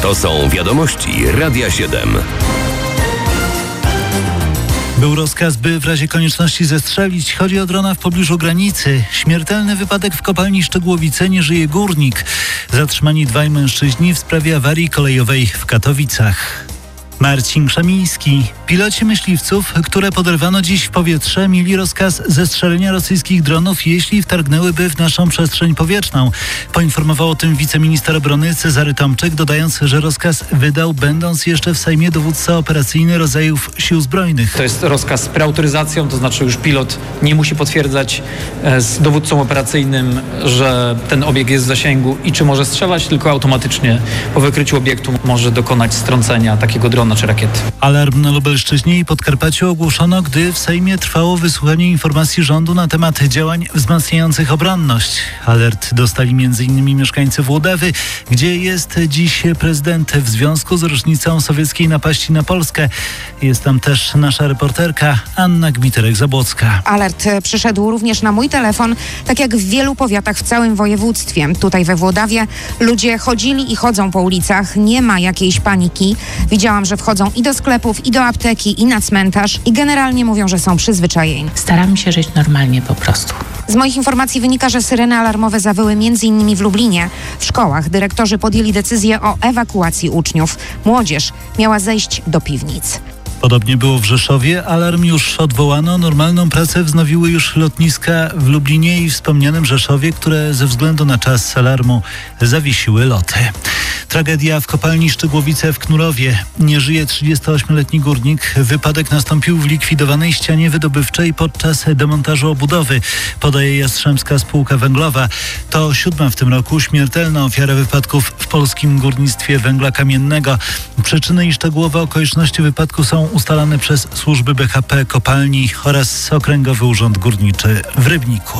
To są wiadomości Radia 7. Był rozkaz, by w razie konieczności zestrzelić. Chodzi o drona w pobliżu granicy. Śmiertelny wypadek w kopalni Szczegłowice, nie żyje górnik. Zatrzymani dwaj mężczyźni w sprawie awarii kolejowej w Katowicach. Marcin Krzemiński. Piloci myśliwców, które poderwano dziś w powietrze, mieli rozkaz zestrzelenia rosyjskich dronów, jeśli wtargnęłyby w naszą przestrzeń powietrzną. Poinformował o tym wiceminister obrony Cezary Tomczyk, dodając, że rozkaz wydał, będąc jeszcze w Sejmie, dowódca operacyjny rodzajów Sił Zbrojnych. To jest rozkaz z preautoryzacją, to znaczy już pilot nie musi potwierdzać z dowódcą operacyjnym, że ten obiekt jest w zasięgu i czy może strzelać, tylko automatycznie po wykryciu obiektu może dokonać strącenia takiego drona czy rakiety. Alarm na Lubelszczyźnie i Podkarpaciu ogłoszono, gdy w Sejmie trwało wysłuchanie informacji rządu na temat działań wzmacniających obronność. Alert dostali m.in. mieszkańcy Włodawy, gdzie jest dziś prezydent w związku z rocznicą sowieckiej napaści na Polskę. Jest tam też nasza reporterka Anna Gmiterek-Zabłocka. Alert przyszedł również na mój telefon, tak jak w wielu powiatach w całym województwie. Tutaj we Włodawie ludzie chodzili i chodzą po ulicach. Nie ma jakiejś paniki. Widziałam, że wchodzą i do sklepów, i do apteki, i na cmentarz i generalnie mówią, że są przyzwyczajeni. Staramy się żyć normalnie po prostu. Z moich informacji wynika, że syreny alarmowe zawyły m.in. w Lublinie. W szkołach dyrektorzy podjęli decyzję o ewakuacji uczniów. Młodzież miała zejść do piwnic. Podobnie było w Rzeszowie. Alarm już odwołano. Normalną pracę wznowiły już lotniska w Lublinie i wspomnianym Rzeszowie, które ze względu na czas alarmu zawiesiły loty. Tragedia w kopalni Szczegłowice w Knurowie. Nie żyje 38-letni górnik. Wypadek nastąpił w likwidowanej ścianie wydobywczej podczas demontażu obudowy, podaje Jastrzębska Spółka Węglowa. To 7. w tym roku śmiertelna ofiara wypadków w polskim górnictwie węgla kamiennego. Przyczyny i szczegółowe okoliczności wypadku są ustalane przez służby BHP kopalni oraz Okręgowy Urząd Górniczy w Rybniku.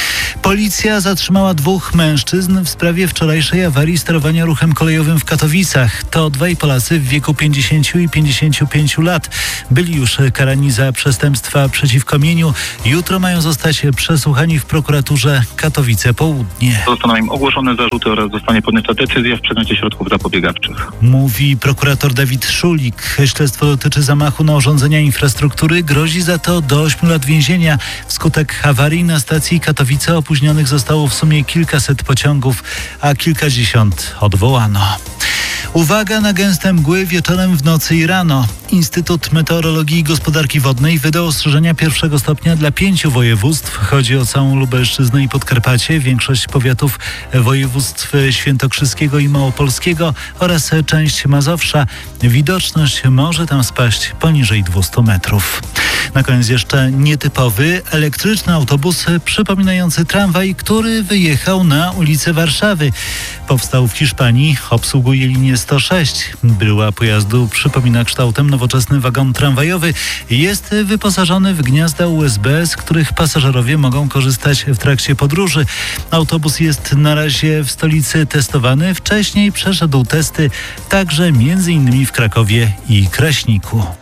Policja zatrzymała dwóch mężczyzn w sprawie wczorajszej awarii sterowania ruchem kolejowym w Katowicach. To dwaj Polacy w wieku 50 i 55 lat. Byli już karani za przestępstwa przeciwko mieniu. Jutro mają zostać przesłuchani w prokuraturze Katowice Południe. Zostaną im ogłoszone zarzuty oraz zostanie podjęta decyzja w przedmiocie środków zapobiegawczych. Mówi prokurator Dawid Szulik. Śledztwo dotyczy zamachu na urządzenia infrastruktury. Grozi za to do 8 lat więzienia. Wskutek awarii na stacji Katowice opóźnionych zostało w sumie kilkaset pociągów, a kilkadziesiąt odwołano. Uwaga na gęste mgły wieczorem, w nocy i rano. Instytut Meteorologii i Gospodarki Wodnej wydał ostrzeżenia 1. stopnia dla 5 województw. Chodzi o całą Lubelszczyznę i Podkarpacie, większość powiatów województw świętokrzyskiego i małopolskiego oraz część Mazowsza. Widoczność może tam spaść poniżej 200 metrów. Na koniec jeszcze nietypowy elektryczny autobus przypominający tramwaj, który wyjechał na ulicę Warszawy. Powstał w Hiszpanii, obsługuje linię 106. Bryła pojazdu przypomina kształtem nowoczesny wagon tramwajowy. Jest wyposażony w gniazda USB, z których pasażerowie mogą korzystać w trakcie podróży. Autobus jest na razie w stolicy testowany. Wcześniej przeszedł testy także m.in. w Krakowie i Kraśniku.